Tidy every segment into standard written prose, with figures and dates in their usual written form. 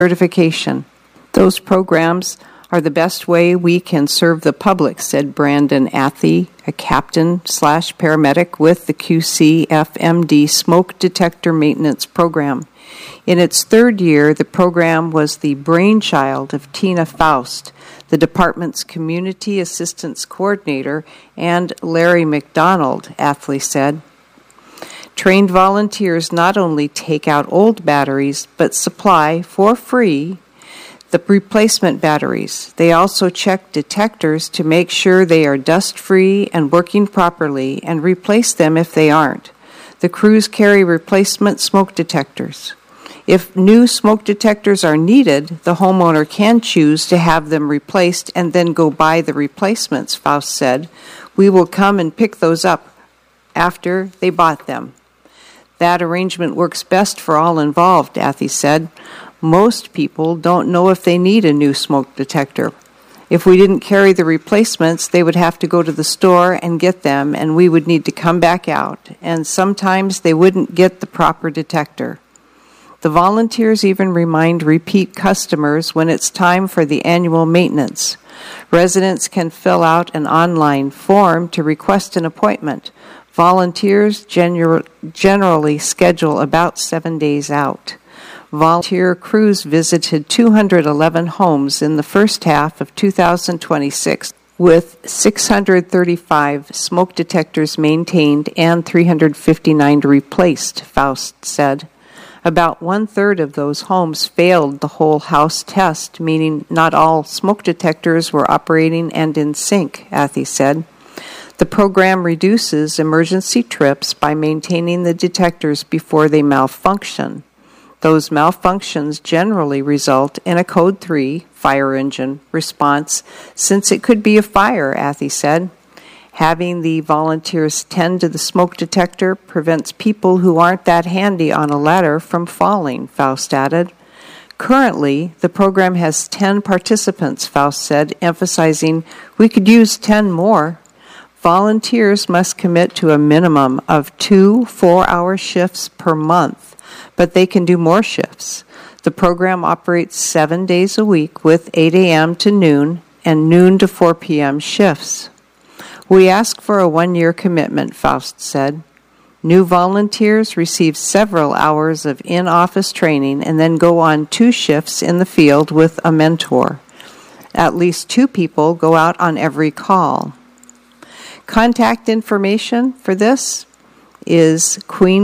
certification. Those programs are the best way we can serve the public, said Brandon Athey, a captain/paramedic with the QCFMD Smoke Detector Maintenance Program. In its third year, the program was the brainchild of Tina Faust, the department's Community Assistance Coordinator, and Larry McDonald, Athey said. Trained volunteers not only take out old batteries, but supply, for free, the replacement batteries. They also check detectors to make sure they are dust-free and working properly and replace them if they aren't. The crews carry replacement smoke detectors. If new smoke detectors are needed, the homeowner can choose to have them replaced and then go buy the replacements, Faust said. We will come and pick those up after they bought them. That arrangement works best for all involved, Athey said. Most people don't know if they need a new smoke detector. If we didn't carry the replacements, they would have to go to the store and get them, and we would need to come back out, and sometimes they wouldn't get the proper detector. The volunteers even remind repeat customers when it's time for the annual maintenance. Residents can fill out an online form to request an appointment. Volunteers generally schedule about 7 days out. Volunteer crews visited 211 homes in the first half of 2026, with 635 smoke detectors maintained and 359 replaced, Faust said. About one-third of those homes failed the whole house test, meaning not all smoke detectors were operating and in sync, Athey said. The program reduces emergency trips by maintaining the detectors before they malfunction. Those malfunctions generally result in a Code 3 fire engine response, since it could be a fire, Athey said. Having the volunteers tend to the smoke detector prevents people who aren't that handy on a ladder from falling, Faust added. Currently, the program has 10 participants, Faust said, emphasizing we could use 10 more. Volunteers must commit to a minimum of 2 4-hour shifts per month, but they can do more shifts. The program operates 7 days a week with 8 a.m. to noon and noon to 4 p.m. shifts. We ask for a 1-year commitment, Faust said. New volunteers receive several hours of in-office training and then go on 2 shifts in the field with a mentor. At least 2 people go out on every call. Contact information for this is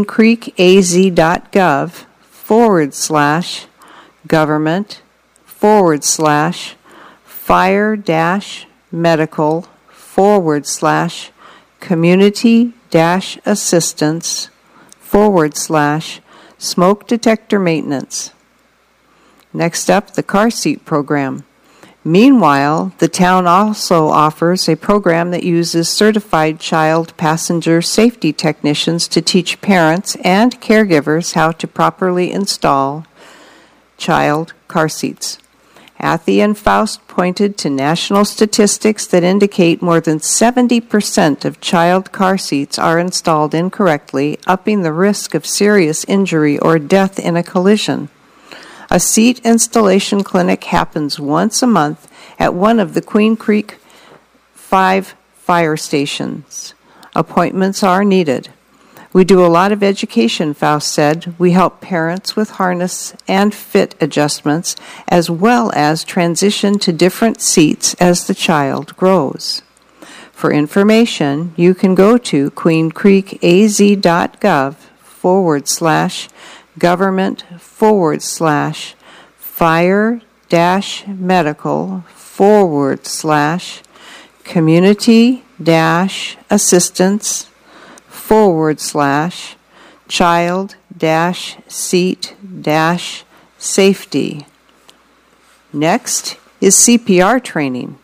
queencreek.gov/government/fire-medical/community-assistance/smoke detector maintenance. Next up, the car seat program. Meanwhile, the town also offers a program that uses certified child passenger safety technicians to teach parents and caregivers how to properly install child car seats. Athey and Faust pointed to national statistics that indicate more than 70% of child car seats are installed incorrectly, upping the risk of serious injury or death in a collision. A seat installation clinic happens once a month at one of the Queen Creek 5 fire stations. Appointments are needed. We do a lot of education, Faust said. We help parents with harness and fit adjustments, as well as transition to different seats as the child grows. For information, you can go to queencreek.az/fire-medical/community-assistance/child-seat-safety. Next is CPR training.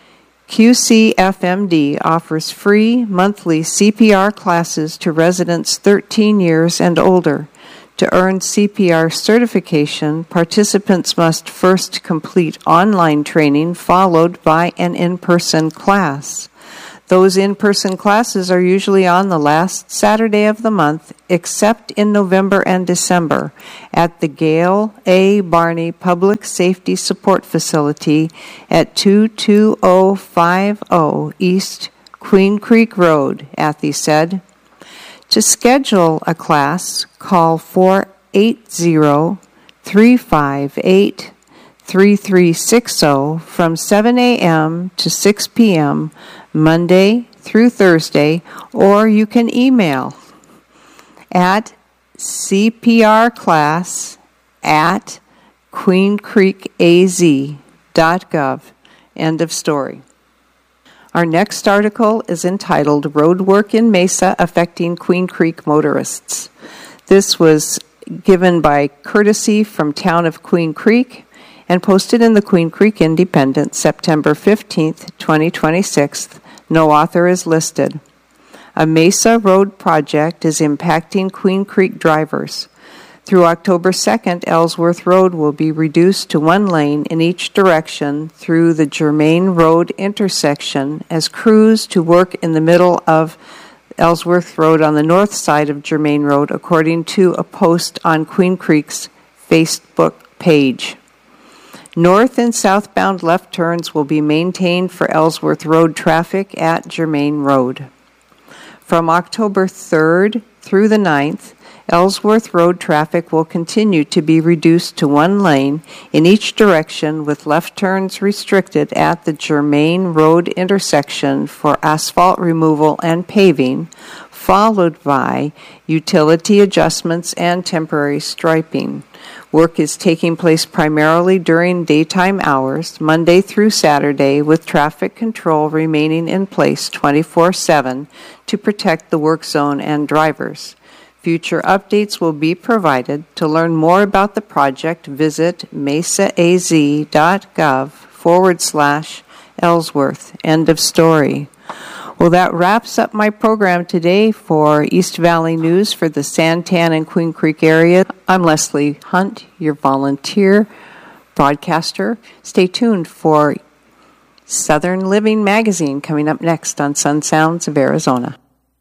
QCFMD offers free monthly CPR classes to residents 13 years and older. To earn CPR certification, participants must first complete online training followed by an in-person class. Those in-person classes are usually on the last Saturday of the month, except in November and December, at the Gail A. Barney Public Safety Support Facility at 22050 East Queen Creek Road, Athey said. To schedule a class, call 480-358-3360 from 7 a.m. to 6 p.m. Monday through Thursday, or you can email at cprclass@queencreekaz.gov. End of story. Our next article is entitled Roadwork in Mesa Affecting Queen Creek Motorists. This was given by courtesy from Town of Queen Creek and posted in the Queen Creek Independent, September 15th, 2026. No author is listed. A Mesa Road project is impacting Queen Creek drivers. Through October 2nd, Ellsworth Road will be reduced to one lane in each direction through the Germain Road intersection as crews to work in the middle of Ellsworth Road on the north side of Germain Road, according to a post on Queen Creek's Facebook page. North and southbound left turns will be maintained for Ellsworth Road traffic at Germain Road. From October 3rd through the 9th, Ellsworth Road traffic will continue to be reduced to one lane in each direction, with left turns restricted at the Germain Road intersection for asphalt removal and paving, followed by utility adjustments and temporary striping. Work is taking place primarily during daytime hours, Monday through Saturday, with traffic control remaining in place 24/7 to protect the work zone and drivers. Future updates will be provided. To learn more about the project, visit mesaaz.gov/Ellsworth. End of story. Well, that wraps up my program today for East Valley News for the Santan and Queen Creek area. I'm Leslie Hunt, your volunteer broadcaster. Stay tuned for Southern Living Magazine coming up next on Sun Sounds of Arizona.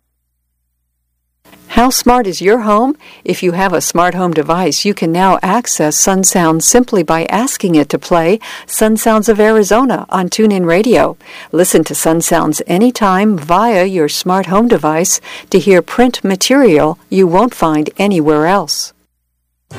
How smart is your home? If you have a smart home device, you can now access Sun Sounds simply by asking it to play Sun Sounds of Arizona on TuneIn Radio. Listen to Sun Sounds anytime via your smart home device to hear print material you won't find anywhere else.